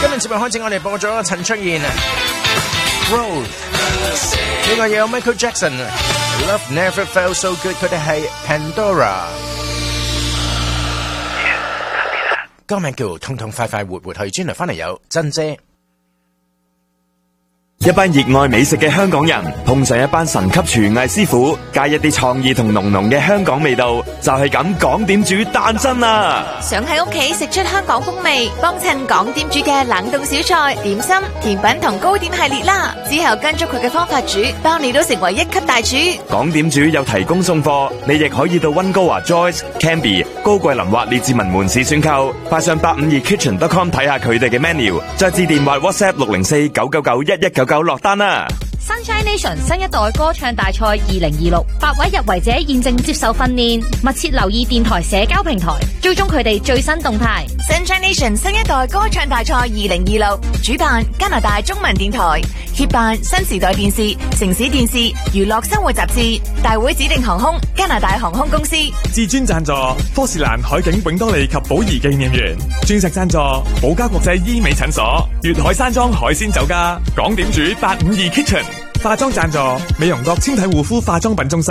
今日節目開始，我哋播咗陳卓賢 Road， 呢個有 Michael Jackson Love Never Felt So Good， 佢哋係 Pandora， 歌名叫痛痛快快活活去。轉嚟翻嚟有珍姐。 一班熱愛美食嘅香港人碰上一班神級廚藝師傅，加一啲創意同濃濃嘅香港味道，就係咁港點煮誕生啦！ 想喺屋企食出香港風味，幫襯港點煮嘅冷凍小菜、點心、甜品同糕點系列啦。之後跟足佢嘅方法煮，包你都成為一級大廚。 港點煮有提供送貨，你亦可以到溫哥華 Joyce、Canby、高桂林或列治文門市選購，快上852kitchen.com 睇下佢哋嘅 menu， 再致電或 WhatsApp 604-999-1199落單啦。 Sunshine Nation 新一代歌唱大賽2026，8位入圍者現正接受訓練，密切留意電台社交平台，追蹤佢哋最新動態。 Sunshine Nation 新一代歌唱大賽2026，主辦加拿大中文電台，協辦新時代電視、城市電視、娛樂生活雜誌，大會指定航空加拿大航空公司， 至尊贊助科士蘭海景永多利及寶儀紀念園，專屬贊助寶嘉國際醫美診所、粵海山莊海鮮酒家，港點煮852 Kitchen， 化妝贊助美容國纖體護膚化妝品中心。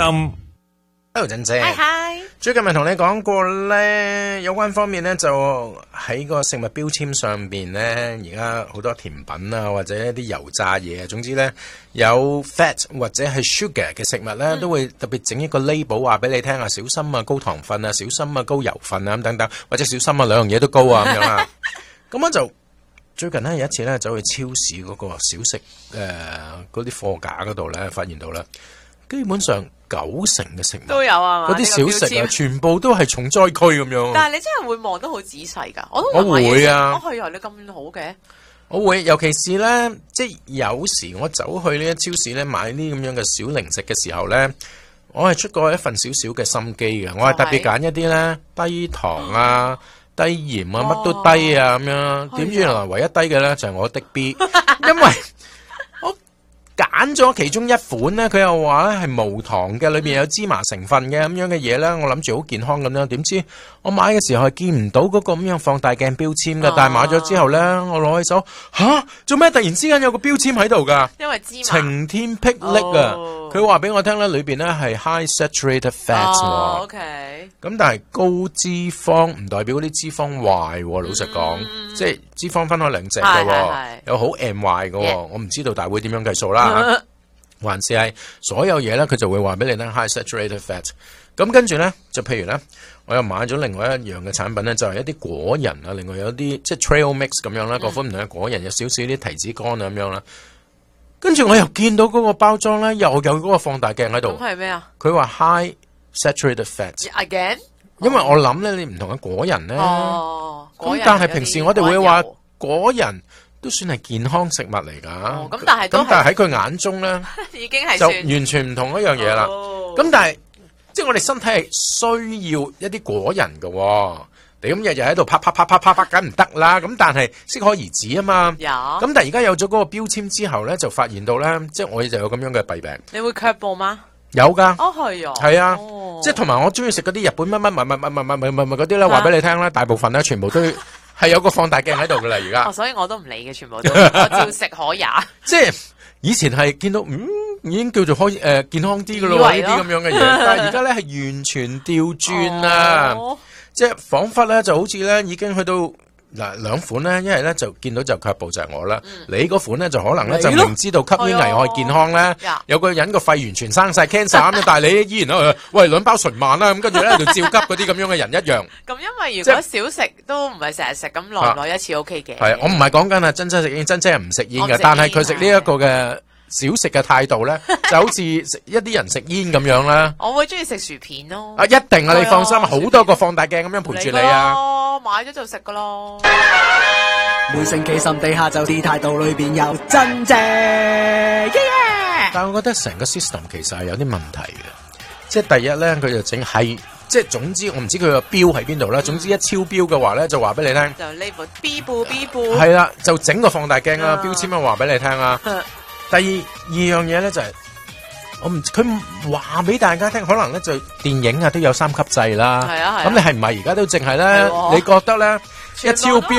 Hello， 珍姐。 Hi。 最近咪同你講過咧，有關方面咧就喺個食物標籤上邊咧，而家好多甜品啊，或者一啲油炸嘢啊，總之咧有 fat 或者係 sugar 嘅食物咧，都會特別整一個 label 話俾你聽啊，小心啊高糖分啊，小心啊高油分啊咁等等，或者小心啊兩樣嘢都高啊咁樣啊。咁我就最近咧有一次咧走去超市嗰個小食嗰啲貨架嗰度咧，發現到啦，基本上90%嘅食物都有啊， 嗰啲小食啊，全部都係重災區咁樣。 但係你真係會望得好仔細㗎，我會啊， 我係啊，你咁好嘅， 我會，尤其是咧，即係有時我走去呢啲超市咧買呢咁樣嘅小零食嘅時候咧，我係出過一份少少嘅心機嘅，我係特別揀一啲咧低糖啊、低鹽啊、乜都低啊咁樣。點知原來唯一低嘅咧就係我的 B， 因為揀咗其中一款咧，佢又話咧係無糖嘅，裏邊有芝麻成分嘅咁樣嘅嘢咧，我諗住好健康咁樣，點知我買嘅時候係見唔到嗰個咁樣放大鏡標籤嘅，但係買咗之後咧，我攞起手做咩突然之間有個標籤喺度噶？ 因為芝麻晴天霹靂啊！佢話俾我聽咧，裏邊咧係 high saturated fat。 OK。 咁但係高脂肪唔代表嗰啲脂肪壞，老實講，即係脂肪分開兩隻嘅，有好 and 壞嘅，我唔知道大會點樣計數啦。還是係所有嘢咧，佢就會話俾你聽 high saturated fat。咁跟住咧，就譬如咧，我又買咗另外一樣嘅產品咧，就係一啲果仁啊，另外有啲即係 trail mix 咁樣啦，各款唔同嘅果仁，有少少啲提子乾啊咁樣啦。跟住我又見到嗰個包裝咧，又有嗰個放大鏡喺度。 咁係咩啊？ 佢話 high saturated fat again， 因為我諗咧，你唔同嘅果仁咧，咁但係平時我哋會話果仁都算係健康食物嚟㗎。 咁但係喺佢眼中咧， 已經係就完全唔同一樣嘢啦。咁但係即係我哋身體係需要一啲果仁㗎。你咁日日喺度啪，梗唔得啦。咁但係適可而止啊嘛。咁但係而家有咗嗰個標籤之後咧，就發現到咧，即係我哋就有咁樣嘅弊病。 你會卻步嗎？ 有噶。 係啊。 係啊。即係同埋我中意食嗰啲日本乜嗰啲咧，話俾你聽咧，大部分咧全部都係有個放大鏡喺度噶啦，而家。 所以我都唔理嘅，全部都我照食可也。 即係以前係見到已經叫做可以健康啲噶咯，呢啲咁樣嘅嘢，但係而家咧係完全調轉啦。即係彷彿咧就好似咧已經去到兩款咧，一係咧就見到就卻步就係我啦。你嗰款咧就可能咧就明知道吸煙危害健康咧，有個人個肺完全生晒 cancer 咁，但係你依然喂2包純慢啦，咁跟住咧就照急嗰啲咁樣嘅人一樣。咁因為如果少食都唔係成日食，咁耐唔耐一次 OK 嘅。 係我唔係講緊啊，珍食煙，珍姐係唔食煙嘅，但係佢食呢一個嘅少食嘅態度咧，就好似一啲人食煙咁樣啦。 我會中意食薯片咯。 一定啊，你放心，好多個放大鏡咁樣陪住你啊。 買咗就食噶咯。 每星期心地下就啲態度裏邊有真正。 但係我覺得成個 system 其實係有啲問題嘅。即係第一咧，佢就整係即係總之，我唔知佢個標喺邊度啦。總之一超標嘅話咧，就話俾你聽。 就呢部 B 部。 係啦，就整個放大鏡啊，標籤啊，話俾你聽啊。第二樣嘢咧就係、是，佢話俾大家聽，可能咧就電影啊都有3級制啦。係啊。咁你係唔係而家都淨係咧？你覺得咧一超標？